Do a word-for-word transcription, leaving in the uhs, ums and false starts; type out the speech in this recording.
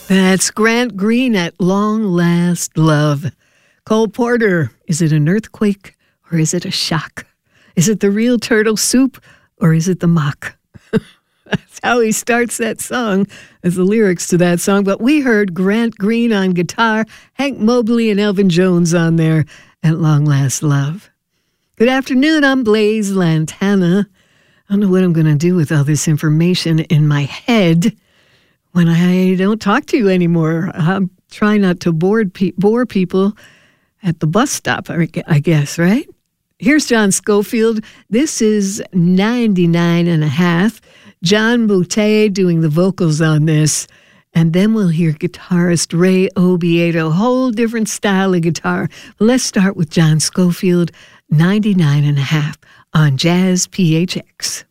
That's Grant Green at Long Last Love. Cole Porter, is it an earthquake or is it a shock? Is it the real turtle soup or is it the mock? That's how he starts that song, as the lyrics to that song. But we heard Grant Green on guitar, Hank Mobley and Elvin Jones on there at Long Last Love. Good afternoon, I'm Blaze Lantana. I don't know what I'm going to do with all this information in my head when I don't talk to you anymore. I'm trying not to bore, pe- bore people at the bus stop, I guess, right? Here's John Schofield. This is ninety-nine and a half. John Boutté doing the vocals on this. And then we'll hear guitarist Ray Obiedo, whole different style of guitar. Let's start with John Schofield, ninety-nine and a half on Jazz P H X.